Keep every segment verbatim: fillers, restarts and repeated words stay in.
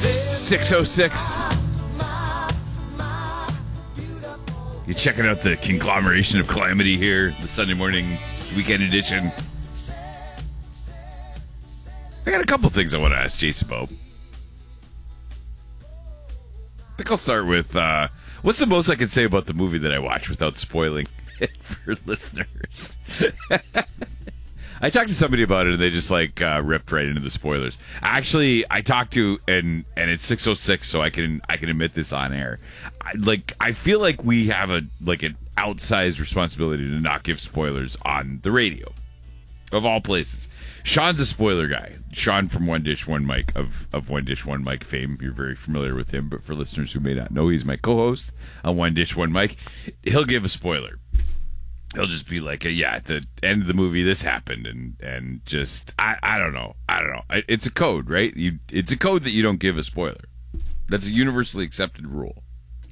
six oh six. You're checking out the conglomeration of calamity here, the Sunday morning weekend edition. I got a couple things I want to ask Jason about. I think I'll start with uh, what's the most I can say about the movie that I watched without spoiling it for listeners? I talked to somebody about it, and they just like uh, ripped right into the spoilers. Actually, I talked to and and it's six oh six, so I can I can admit this on air. I, like I feel like we have a like an outsized responsibility to not give spoilers on the radio, of all places. Sean's a spoiler guy. Sean from One Dish One Mic of of One Dish One Mic fame. You're very familiar with him, but for listeners who may not know, he's my co-host on One Dish One Mic. He'll give a spoiler. He'll just be like, yeah, at the end of the movie, this happened, and and just I, I don't know, I don't know. It's a code, right? You, it's a code that you don't give a spoiler. That's a universally accepted rule.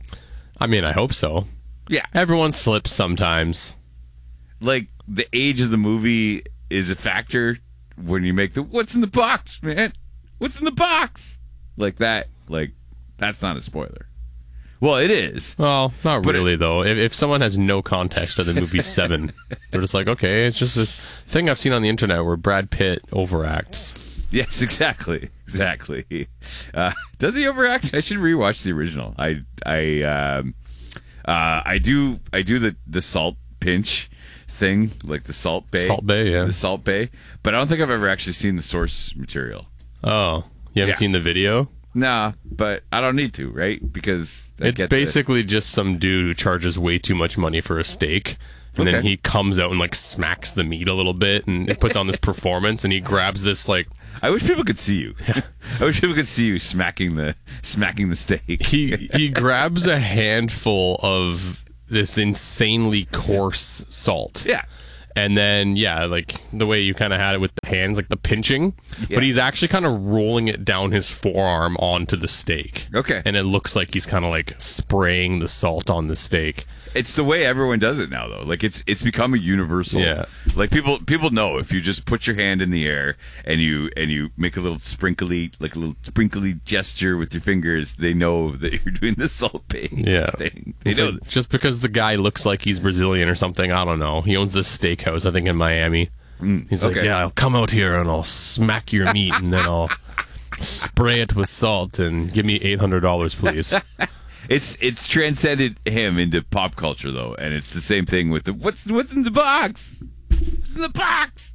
I mean, I hope so. Yeah, everyone slips sometimes. Like the age of the movie is a factor when you make the what's in the box, man? What's in the box? Like that, like that's not a spoiler. Well, it is. Well, not but really, it, though. If, if someone has no context to the movie Seven, they're just like, okay, it's just this thing I've seen on the internet where Brad Pitt overacts. Yes, exactly, exactly. Uh, does he overact? I should rewatch the original. I, I, um, uh, I do, I do the the salt pinch thing, like the Salt Bay, Salt Bay, yeah, the Salt Bay. But I don't think I've ever actually seen the source material. Oh, you haven't yeah. seen the video? Nah, but I don't need to, right? Because I it's get basically the... just some dude who charges way too much money for a steak, and okay. then he comes out and like smacks the meat a little bit, and it puts on this performance, and he grabs this like. I wish people could see you. I wish people could see you smacking the smacking the steak. he he grabs a handful of this insanely coarse salt. Yeah. And then, yeah, like the way you kind of had it with the hands, like the pinching. Yeah. But he's actually kind of rolling it down his forearm onto the steak. Okay. And it looks like he's kind of like spraying the salt on the steak. It's the way everyone does it now, though. Like it's it's become a universal. Yeah. Like people people know if you just put your hand in the air and you and you make a little sprinkly like a little sprinkly gesture with your fingers, they know that you're doing the Salt Bay yeah. thing. They it's know like, this. Just because the guy looks like he's Brazilian or something, I don't know. He owns this steakhouse, I think, in Miami. Mm, he's okay. like, yeah, I'll come out here and I'll smack your meat and then I'll spray it with salt and give me eight hundred dollars, please. It's it's transcended him into pop culture though, and it's the same thing with the what's what's in the box? What's in the box?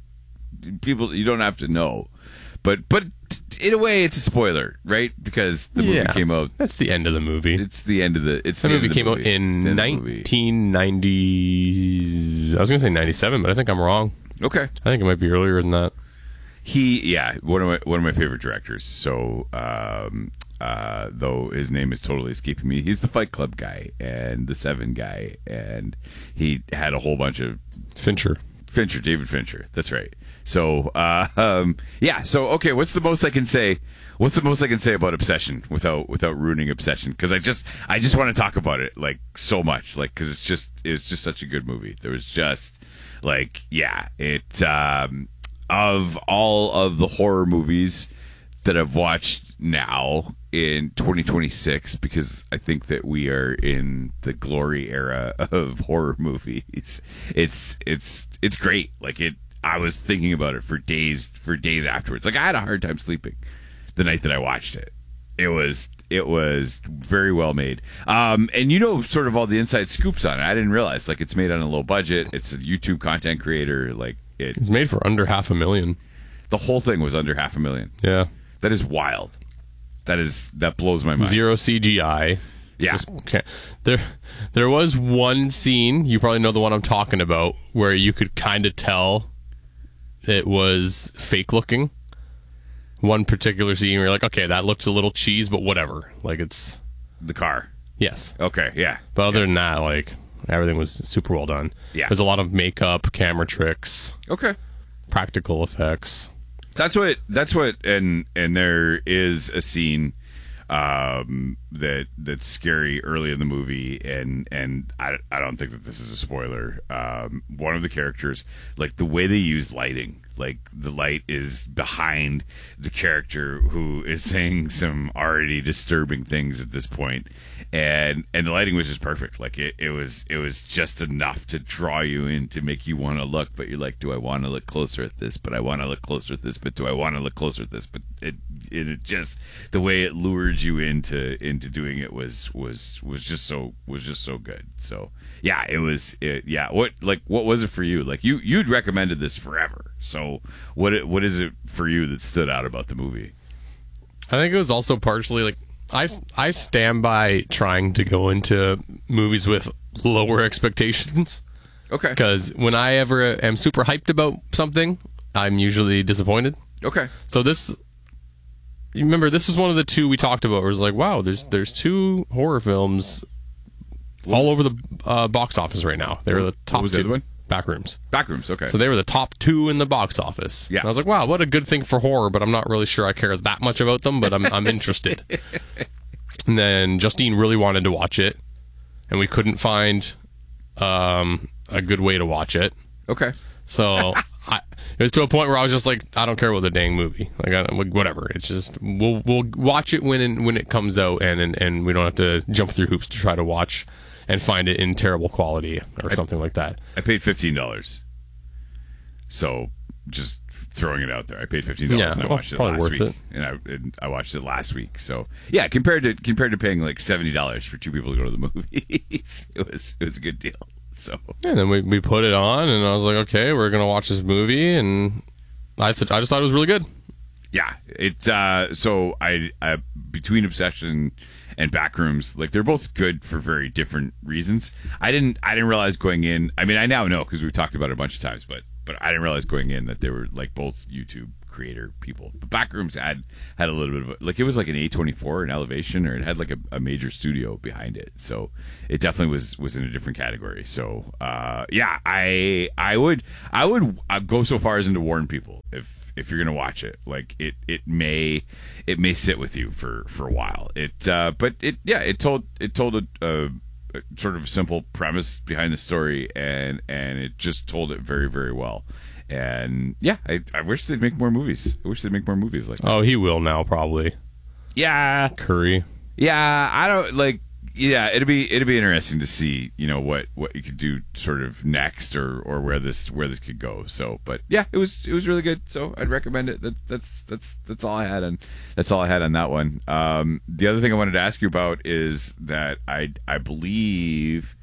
People, you don't have to know, but but in a way, it's a spoiler, right? Because the movie yeah, came out. That's the end of the movie. It's the end of the. It's the the movie end of the came movie. out in nineteen ninety. I was going to say ninety-seven, but I think I'm wrong. Okay, I think it might be earlier than that. He, yeah, one of my one of my favorite directors. So. Um, Uh, though his name is totally escaping me. He's the Fight Club guy and the Seven guy, and he had a whole bunch of Fincher, Fincher, David Fincher. That's right. So, uh, um, yeah. So, okay, what's the most I can say? What's the most I can say about Obsession without without ruining Obsession? Because I just I just want to talk about it like so much, like because it's just it's just such a good movie. There was just like yeah, it um, of all of the horror movies that I've watched now in twenty twenty-six, because I think that we are in the glory era of horror movies. It's it's it's great. Like it, I was thinking about it for days for days afterwards. Like I had a hard time sleeping the night that I watched it. It was it was very well made. Um, and you know, sort of all the inside scoops on it. I didn't realize like it's made on a low budget. It's a YouTube content creator. Like it, it's made for under half a million. The whole thing was under half a million. Yeah. That is wild. That is that blows my mind. Zero C G I. Yeah. Just, okay. There, there was one scene. You probably know the one I'm talking about, where you could kind of tell it was fake looking. One particular scene where you're like, okay, that looks a little cheese, but whatever. Like it's the car. Yes. Okay. Yeah. But other yeah. than that, like everything was super well done. Yeah. There's a lot of makeup, camera tricks. Okay. Practical effects. That's what. That's what. And and there is a scene um, that that's scary early in the movie, and and I, I don't think that this is a spoiler. Um, one of the characters, like the way they use lighting, Like the light is behind the character who is saying some already disturbing things at this point, and and the lighting was just perfect. Like it, it was it was just enough to draw you in, to make you want to look. But you're like, do I want to look closer at this? But I want to look closer at this. But do I want to look closer at this? But it it, it just the way it lured you into into doing it was was was just so was just so good. So yeah, it was it, yeah. What like what was it for you? Like you you'd recommended this forever. So what it, what is it for you that stood out about the movie? I think it was also partially like I, I stand by trying to go into movies with lower expectations. Okay. Because when I ever am super hyped about something, I'm usually disappointed. Okay. So this, you remember, this was one of the two we talked about where it was like, wow, there's there's two horror films all over the uh, box office right now. They were the top what was two. The other one? Backrooms. Backrooms, okay. So they were the top two in the box office. Yeah. And I was like, wow, what a good thing for horror, but I'm not really sure I care that much about them, but I'm I'm interested. And then Justine really wanted to watch it, and we couldn't find um, a good way to watch it. Okay. So I, it was to a point where I was just like, I don't care about the dang movie. Like, I, like whatever. It's just we'll we'll watch it when it, when it comes out, and, and and we don't have to jump through hoops to try to watch and find it in terrible quality or something like that. I paid fifteen dollars. So just throwing it out there, I paid fifteen dollars Yeah, and I well, watched it probably last worth week, it. and I and I watched it last week. So yeah, compared to compared to paying like seventy dollars for two people to go to the movies, it was it was a good deal. So And then we we put it on, and I was like, okay, we're gonna watch this movie, and I th- I just thought it was really good. yeah, it. Uh, so I, I between Obsession and Backrooms, like they're both good for very different reasons. I didn't I didn't realize going in. I mean, I now know because we've talked about it a bunch of times, but but I didn't realize going in that they were like both YouTube creator people. But Backrooms had had a little bit of a, like it was like an A twenty-four in Elevation, or it had like a, a major studio behind it. So it definitely was was in a different category. So uh, yeah, I I would I would uh, go so far as to warn people if if you're gonna watch it, like it it may it may sit with you for for a while. It uh, but it yeah it told it told a, a sort of simple premise behind the story, and and it just told it very very well. And yeah, I, I wish they'd make more movies. I wish they'd make more movies like that. Oh, he will now probably. Yeah, Curry. yeah. I don't like. Yeah, it'd be it'd be interesting to see, you know, what, what you could do sort of next, or, or where this where this could go. So, but yeah, it was it was really good. So I'd recommend it. That, that's that's that's all I had on that's all I had on that one. Um, the other thing I wanted to ask you about is that I I believe.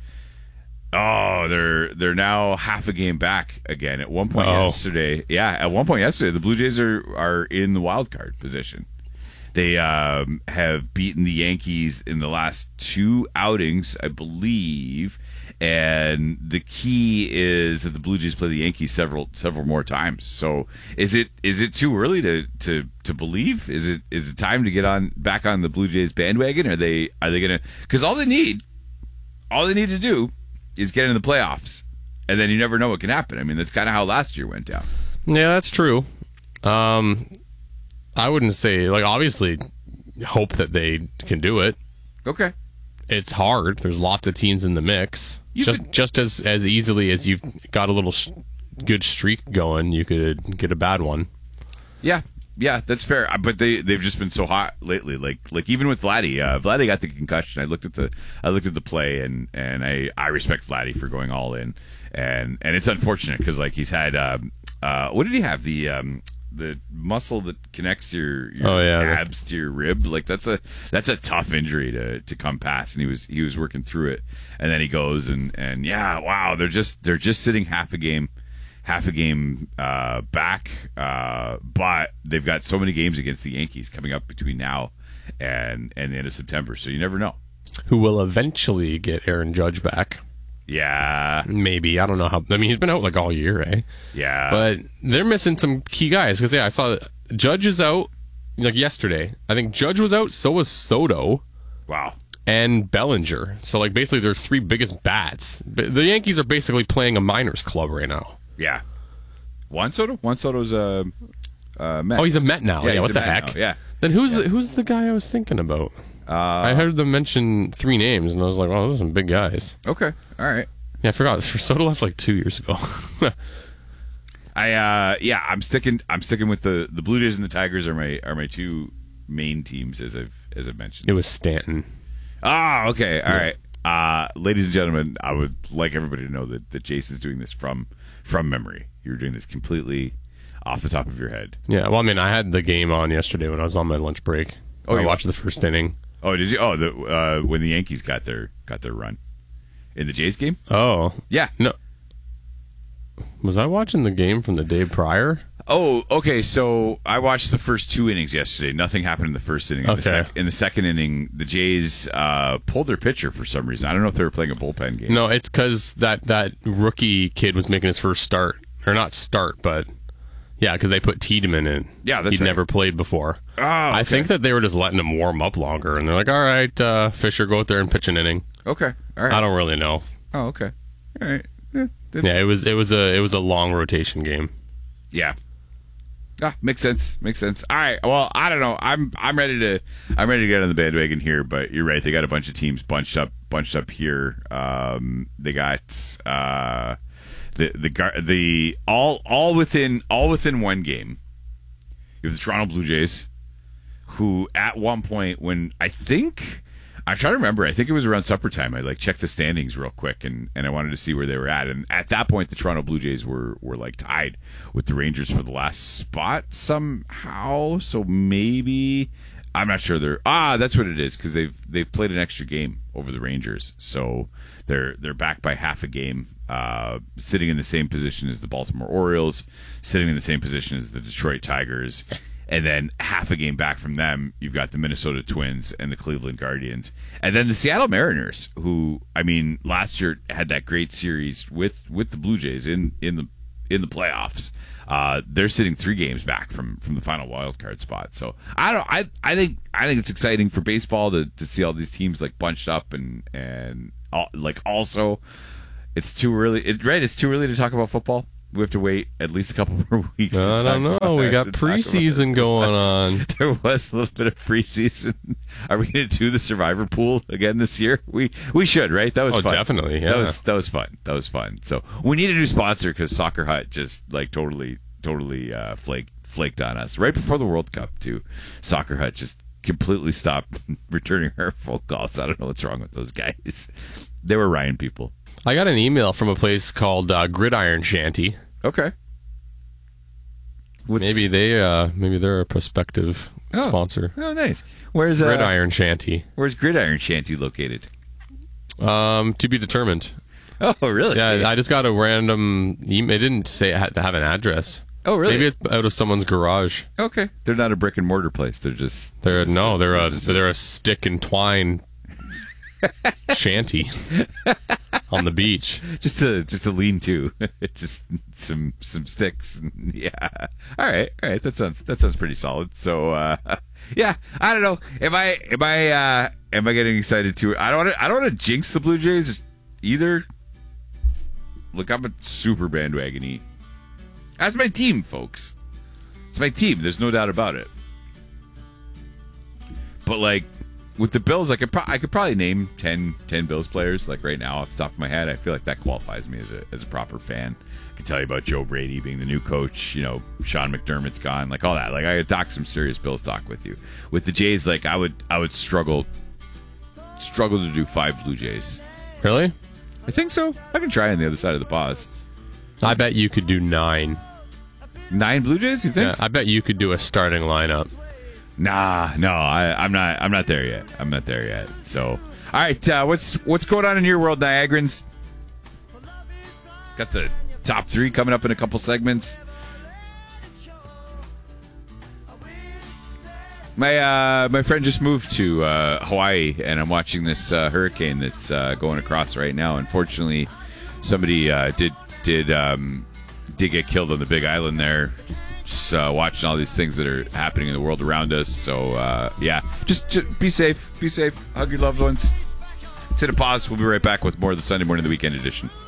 Oh, they're they're now half a game back again. At one point Oh. yesterday, yeah, at one point yesterday, the Blue Jays are, are in the wild card position. They um, have beaten the Yankees in the last two outings, I believe, and the key is that the Blue Jays play the Yankees several several more times. So, is it is it too early to, to, to believe? Is it is it time to get on back on the Blue Jays bandwagon? Are they are they gonna? Because all they need, all they need to do. is get in the playoffs, and then you never know what can happen. I mean, that's kind of how last year went down. Yeah, that's true. Um, I wouldn't say, like, obviously hope that they can do it. Okay. It's hard. There's lots of teams in the mix. You've just been- just as, as easily as you've got a little sh- good streak going, you could get a bad one. Yeah, yeah, that's fair. Uh, But they they've just been so hot lately. Like like even with Vladdy, uh, Vladdy got the concussion. I looked at the I looked at the play, and, and I, I respect Vladdy for going all in. And and it's unfortunate because like he's had um, uh, what did he have the um, the muscle that connects your, your Oh, yeah. abs to your rib, like that's a that's a tough injury to, to come past, and he was he was working through it, and then he goes and, and yeah, wow, they're just they're just sitting half a game half a game uh, back, uh, but they've got so many games against the Yankees coming up between now and and the end of September, so you never know. Who will eventually get Aaron Judge back? Yeah, Maybe. I don't know how. I mean, he's been out like all year, eh? yeah, But they're missing some key guys because yeah, I saw Judge is out like yesterday. I think Judge was out. So was Soto wow. and Bellinger. So like basically their three biggest bats. B- The Yankees are basically playing a minors club right now. Yeah. Juan Soto? Juan Soto's a uh, uh, Met. Oh, he's a Met now. Yeah, Yeah, he's what a the Met heck? now, yeah. Then who's the, who's the guy I was thinking about? Uh, I heard them mention three names, and I was like, "Oh, those are some big guys." Okay. All right. Yeah, I forgot. Soto left like two years ago. I uh, yeah, I'm sticking. I'm sticking with the, the Blue Jays and the Tigers are my are my two main teams as I've as I've mentioned. It was Stanton. Ah, okay, all yeah. right. Uh, ladies and gentlemen, I would like everybody to know that, that Jason's doing this from from memory. You're doing this completely off the top of your head. Yeah, well, I mean, I had the game on yesterday when I was on my lunch break. Oh, I watched the first inning. Oh, did you? Oh, the uh, when the Yankees got their got their run in the Jays game. Oh, yeah. No, was I watching the game from the day prior? Oh, okay. So I watched the first two innings yesterday. Nothing happened in the first inning. In, okay. the, sec- in the second inning, the Jays uh, pulled their pitcher for some reason. I don't know if they were playing a bullpen game. No, it's because that, that rookie kid was making his first start. Or not start, but yeah, because they put Tiedemann in. Yeah, that's He'd right. never played before. Oh, okay. I think that they were just letting him warm up longer. And they're like, all right, uh, Fisher, go out there and pitch an inning. Okay. All right. I don't really know. Oh, okay. All right. Yeah, yeah it was it was a it was a long rotation game. Yeah. Ah, makes sense. Makes sense. All right. Well, I don't know. I'm I'm ready to I'm ready to get on the bandwagon here, but you're right. They got a bunch of teams bunched up bunched up here. Um, they got uh, the the the all all within all within one game. You have the Toronto Blue Jays, who at one point when I think. I'm trying to remember. I think it was around supper time. I like checked the standings real quick, and, and I wanted to see where they were at. And at that point, the Toronto Blue Jays were, were like tied with the Rangers for the last spot somehow. So maybe I'm not sure. They're ah, that's what it is because they've they've played an extra game over the Rangers, so they're they're back by half a game, uh, sitting in the same position as the Baltimore Orioles, sitting in the same position as the Detroit Tigers. And then half a game back from them, you've got the Minnesota Twins and the Cleveland Guardians. And then the Seattle Mariners, who, I mean, last year had that great series with, with the Blue Jays in, in the in the playoffs. Uh, they're sitting three games back from, from the final wild card spot. So I don't I I think I think it's exciting for baseball to, to see all these teams like bunched up and and all, like also it's too early it, right, it's too early to talk about football. We have to wait at least a couple more weeks. I don't know. About, we got preseason going on. There was a little bit of preseason. Are we going to do the Survivor Pool again this year? We we should, right? That was oh, fun. definitely. Yeah. That was that was fun. That was fun. So we need a new sponsor because Soccer Hut just like totally totally uh, flaked flaked on us right before the World Cup too. Soccer Hut just completely stopped returning our phone calls. I don't know what's wrong with those guys. They were Ryan people. I got an email from a place called uh, Gridiron Shanty. Okay. What's... Maybe they, uh, maybe they're a prospective oh. sponsor. Oh, nice. Where's uh, Gridiron Shanty? Where's Gridiron Shanty located? Um, to be determined. Oh, really? Yeah, I just got a random email. It didn't say it had to have an address. Oh, really? Maybe it's out of someone's garage. Okay. They're not a brick and mortar place. They're just. They're, they're just no. a, They're, they're a just they're a stick and twine shanty on the beach. Just to just to lean to, just some some sticks. Yeah. All right. All right. That sounds that sounds pretty solid. So uh, yeah. I don't know. Am I am I uh, am I getting excited too? I don't want to I don't want to jinx the Blue Jays either. Look, I'm a super bandwagon-y. That's my team, folks. It's my team. There's no doubt about it. But like. With the Bills, I could pro- I could probably name ten, ten Bills players like right now off the top of my head. I feel like that qualifies me as a as a proper fan. I can tell you about Joe Brady being the new coach. You know, Sean McDermott's gone, like all that. Like I could talk some serious Bills talk with you. With the Jays, like I would I would struggle struggle to do five Blue Jays. Really? I think so. I can try on the other side of the pause. I bet you could do nine. Nine Blue Jays? You think? Yeah, I bet you could do a starting lineup. Nah, no, I, I'm not. I'm not there yet. I'm not there yet. So, all right, uh, what's what's going on in your world, Niagarans? Got the top three coming up in a couple segments. My uh, my friend just moved to uh, Hawaii, and I'm watching this uh, hurricane that's uh, going across right now. Unfortunately, somebody uh, did did um, did get killed on the Big Island there. Just, uh, watching all these things that are happening in the world around us. So uh, yeah, just, just be safe. Be safe. Hug your loved ones. Let's hit a pause. We'll be right back with more of the Sunday Morning of the Weekend edition.